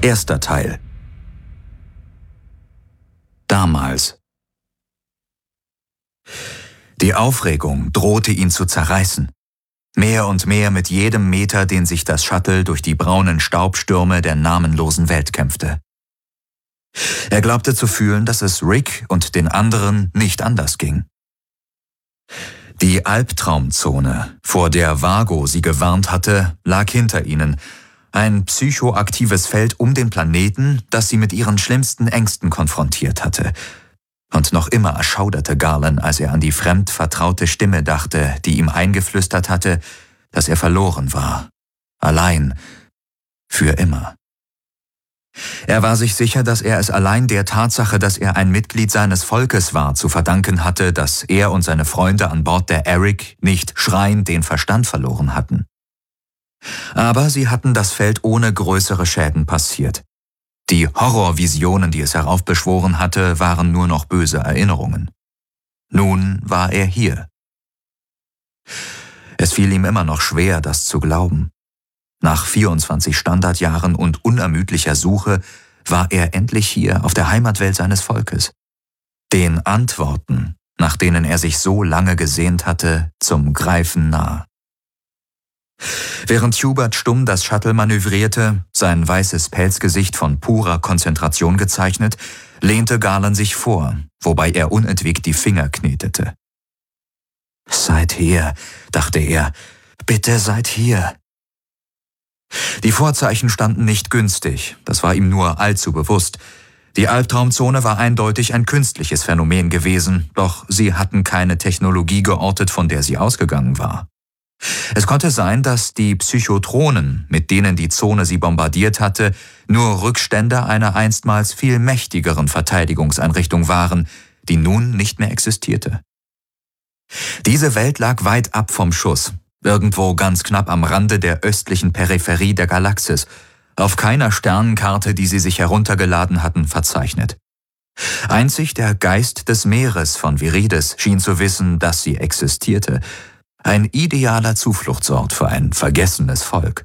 Erster Teil. Damals. Die Aufregung drohte ihn zu zerreißen. Mehr und mehr mit jedem Meter, den sich das Shuttle durch die braunen Staubstürme der namenlosen Welt kämpfte. Er glaubte zu fühlen, dass es Rick und den anderen nicht anders ging. Die Albtraumzone, vor der Vago sie gewarnt hatte, lag hinter ihnen. Ein psychoaktives Feld um den Planeten, das sie mit ihren schlimmsten Ängsten konfrontiert hatte. Und noch immer erschauderte Garland, als er an die fremd vertraute Stimme dachte, die ihm eingeflüstert hatte, dass er verloren war. Allein. Für immer. Er war sich sicher, dass er es allein der Tatsache, dass er ein Mitglied seines Volkes war, zu verdanken hatte, dass er und seine Freunde an Bord der Eric nicht schreiend den Verstand verloren hatten. Aber sie hatten das Feld ohne größere Schäden passiert. Die Horrorvisionen, die es heraufbeschworen hatte, waren nur noch böse Erinnerungen. Nun war er hier. Es fiel ihm immer noch schwer, das zu glauben. Nach 24 Standardjahren und unermüdlicher Suche war er endlich hier auf der Heimatwelt seines Volkes. Den Antworten, nach denen er sich so lange gesehnt hatte, zum Greifen nah. Während Hubert stumm das Shuttle manövrierte, sein weißes Pelzgesicht von purer Konzentration gezeichnet, lehnte Garland sich vor, wobei er unentwegt die Finger knetete. »Seid hier«, dachte er, »bitte seid hier.« Die Vorzeichen standen nicht günstig, das war ihm nur allzu bewusst. Die Albtraumzone war eindeutig ein künstliches Phänomen gewesen, doch sie hatten keine Technologie geortet, von der sie ausgegangen war. Es konnte sein, dass die Psychotronen, mit denen die Zone sie bombardiert hatte, nur Rückstände einer einstmals viel mächtigeren Verteidigungseinrichtung waren, die nun nicht mehr existierte. Diese Welt lag weit ab vom Schuss, irgendwo ganz knapp am Rande der östlichen Peripherie der Galaxis, auf keiner Sternenkarte, die sie sich heruntergeladen hatten, verzeichnet. Einzig der Geist des Meeres von Virides schien zu wissen, dass sie existierte. Ein idealer Zufluchtsort für ein vergessenes Volk.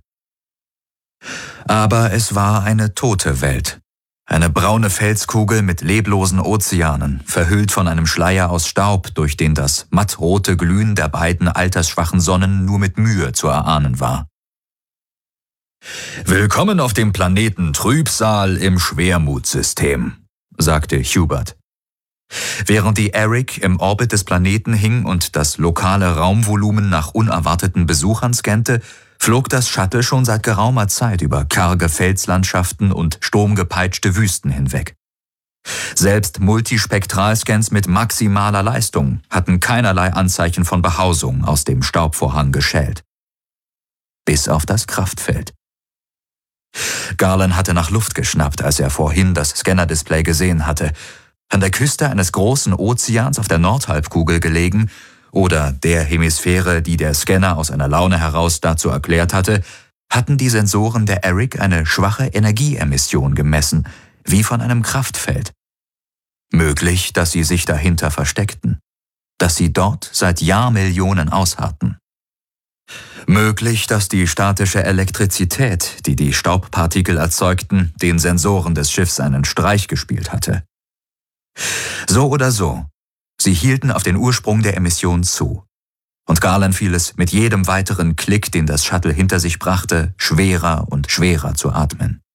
Aber es war eine tote Welt. Eine braune Felskugel mit leblosen Ozeanen, verhüllt von einem Schleier aus Staub, durch den das mattrote Glühen der beiden altersschwachen Sonnen nur mit Mühe zu erahnen war. »Willkommen auf dem Planeten Trübsal im Schwermutsystem«, sagte Hubert. Während die Eric im Orbit des Planeten hing und das lokale Raumvolumen nach unerwarteten Besuchern scannte, flog das Shuttle schon seit geraumer Zeit über karge Felslandschaften und sturmgepeitschte Wüsten hinweg. Selbst Multispektralscans mit maximaler Leistung hatten keinerlei Anzeichen von Behausung aus dem Staubvorhang geschält. Bis auf das Kraftfeld. Garland hatte nach Luft geschnappt, als er vorhin das Scanner-Display gesehen hatte. An der Küste eines großen Ozeans auf der Nordhalbkugel gelegen, oder der Hemisphäre, die der Scanner aus einer Laune heraus dazu erklärt hatte, hatten die Sensoren der Eric eine schwache Energieemission gemessen, wie von einem Kraftfeld. Möglich, dass sie sich dahinter versteckten, dass sie dort seit Jahrmillionen ausharrten. Möglich, dass die statische Elektrizität, die die Staubpartikel erzeugten, den Sensoren des Schiffs einen Streich gespielt hatte. So oder so, sie hielten auf den Ursprung der Emission zu. Und Garland fiel es mit jedem weiteren Klick, den das Shuttle hinter sich brachte, schwerer und schwerer zu atmen.